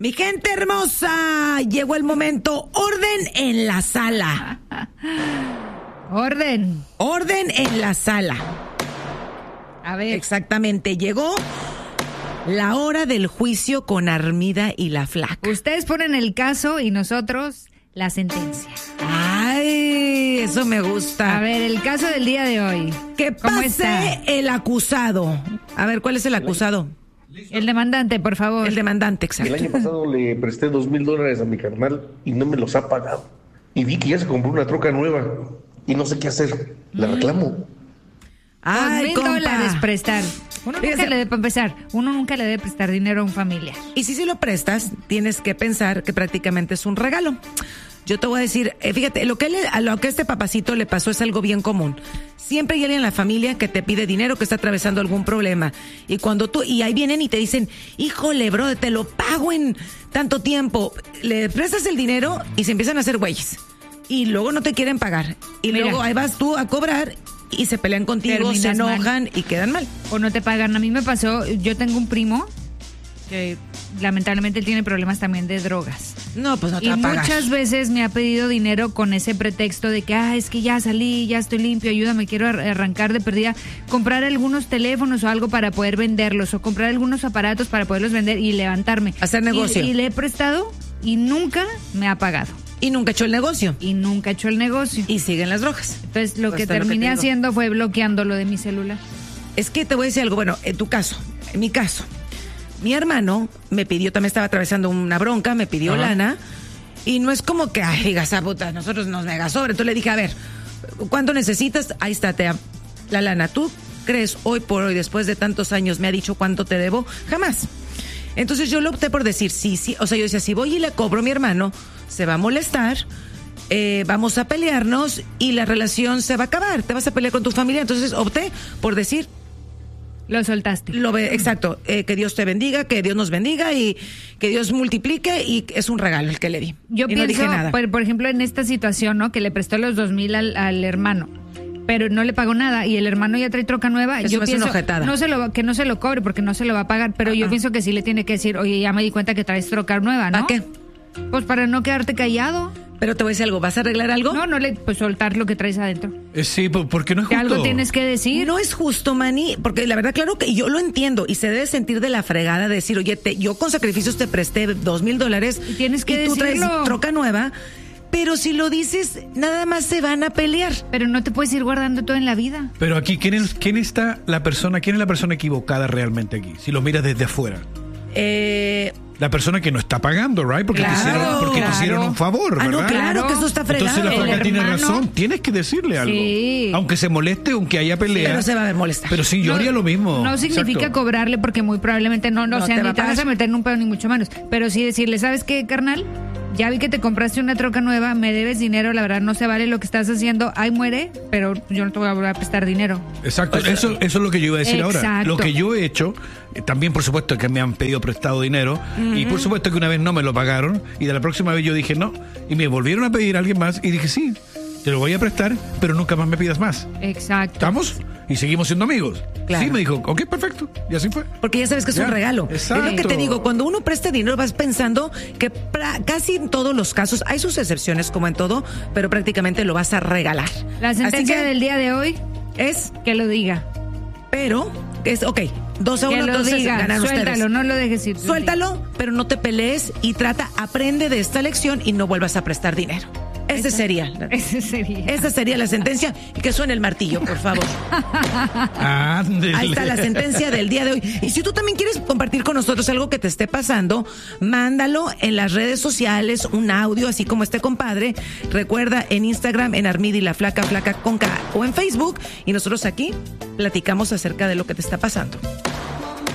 Mi gente hermosa, llegó el momento. Orden en la sala. Orden. Orden en la sala. A ver. Exactamente, llegó la hora del juicio con Armida y la Flaca. Ustedes ponen el caso y nosotros la sentencia. Ay, eso me gusta. A ver, el caso del día de hoy. Que ¿Cómo pase está? el acusado. A ver, ¿cuál es el acusado? El demandante, por favor. El demandante, El exacto. año pasado le presté $2,000 a mi carnal y no me los ha pagado. Y vi que ya se compró una troca nueva y no sé qué hacer. ¿La reclamo? Ay, $2,000 compa. prestar. Uno Fíjese. nunca le debe, para empezar, uno nunca le debe prestar dinero a un familiar. Y si lo prestas, tienes que pensar que prácticamente es un regalo. Yo te voy a decir, fíjate, a lo que este papacito le pasó es algo bien común. Siempre hay alguien en la familia que te pide dinero, que está atravesando algún problema. Y ahí vienen y te dicen, híjole, bro, te lo pago en tanto tiempo. Le prestas el dinero y se empiezan a hacer güeyes. Y luego no te quieren pagar. Y Mira. luego ahí vas tú a cobrar y se pelean contigo, Terminas se enojan mal. y quedan mal. O no te pagan. A mí me pasó, yo tengo un primo que lamentablemente él tiene problemas también de drogas. No, pues no te Y va a pagar. muchas veces me ha pedido dinero con ese pretexto de que, es que ya salí, ya estoy limpio, ayúdame, quiero arrancar de perdida, comprar algunos teléfonos o algo para poder venderlos, o comprar algunos aparatos para poderlos vender y levantarme. Hacer negocio. Y le he prestado y nunca me ha pagado. Y nunca echó el negocio. Y nunca he hecho el negocio. Y siguen las drogas. Entonces lo Pues que está lo que terminé te digo. haciendo fue bloqueándolo de mi celular. Es que te voy a decir algo, bueno, en mi caso, mi hermano me pidió, también estaba atravesando una bronca, me pidió lana, y no es como que, digas, puta, nosotros nos mega sobre. Entonces le dije, a ver, ¿cuánto necesitas? Ahí está, la lana. ¿Tú crees hoy por hoy, después de tantos años, me ha dicho cuánto te debo? Jamás. Entonces yo lo opté por decir, sí, o sea, yo decía, si voy y le cobro a mi hermano, se va a molestar, vamos a pelearnos y la relación se va a acabar, te vas a pelear con tu familia. Entonces opté por decir, Lo soltaste. exacto, que Dios te bendiga, que Dios nos bendiga y que Dios multiplique, y es un regalo el que le di. Yo y pienso, no dije nada. por ejemplo, en esta situación, ¿no? Que le prestó los 2,000 al hermano, pero no le pagó nada y el hermano ya trae troca nueva. Eso Yo es pienso una ojetada. que no se lo cobre porque no se lo va a pagar, pero yo pienso que sí le tiene que decir, oye, ya me di cuenta que traes troca nueva, ¿no? ¿Para qué? Pues para no quedarte callado. Pero te voy a decir algo, ¿vas a arreglar algo? No, pues soltar lo que traes adentro. Sí, porque no es Que justo. algo tienes que decir. No es justo, Manny, porque la verdad, claro que yo lo entiendo y se debe sentir de la fregada de decir, oye, yo con sacrificios te presté $2,000 Y tienes que y tú traes decirlo. troca nueva, pero si lo dices, nada más se van a pelear. Pero no te puedes ir guardando todo en la vida. Pero aquí, ¿quién es la persona equivocada realmente aquí? Si lo miras desde afuera. La persona que no está pagando, ¿right? Porque Claro, te claro. hicieron un favor, ¿verdad? No, claro que eso está fregado. Entonces la flaca El tiene hermano- razón, tienes que decirle algo. Sí. Aunque se moleste, aunque haya pelea. Pero se va a ver molestar. Pero sí, yo haría lo mismo. No significa Exacto. cobrarle porque muy probablemente no, No o sea, te va ni a te vas pagar. a meter en un pedo ni mucho menos. Pero sí decirle, ¿sabes qué, carnal? Ya vi que te compraste una troca nueva, me debes dinero, la verdad no se vale lo que estás haciendo. Ay, muere, pero yo no te voy a volver a prestar dinero. Exacto, eso es lo que yo iba a decir ahora. Exacto. Lo que yo he hecho, también por supuesto que me han pedido prestado dinero, y por supuesto que una vez no me lo pagaron, y de la próxima vez yo dije no, y me volvieron a pedir a alguien más, y dije sí, te lo voy a prestar, pero nunca más me pidas más. Exacto. ¿Estamos? Y seguimos siendo amigos. Claro. Sí, me dijo, ok, perfecto, y así fue. Porque ya sabes que es Ya, un regalo. exacto. Es lo que te digo, cuando uno presta dinero vas pensando que casi en todos los casos, hay sus excepciones como en todo, pero prácticamente lo vas a regalar. La sentencia Así que del día de hoy, es, que lo diga. pero, es, ok, 2-1, Que lo entonces diga. ganan Suéltalo, ustedes. no lo dejes ir. Suéltalo, pero no te pelees y aprende de esta lección y no vuelvas a prestar dinero. Esa sería la sentencia. Y que suene el martillo, por favor. Ándele. Ahí está la sentencia del día de hoy. Y si tú también quieres compartir con nosotros algo que te esté pasando, mándalo en las redes sociales, un audio, así como este compadre. Recuerda, en Instagram, en Armida y la Flaca, Flaca con K, o en Facebook. Y nosotros aquí platicamos acerca de lo que te está pasando.